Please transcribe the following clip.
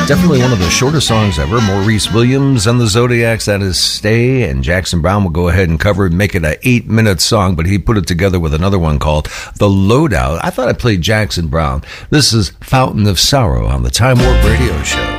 Definitely one of the shortest songs ever. Maurice Williams and the Zodiacs, that is Stay, and Jackson Browne will go ahead and cover it, make it an 8-minute song, but he put it together with another one called The Loadout. I thought I played Jackson Browne. This is Fountain of Sorrow on the Time Warp Radio Show.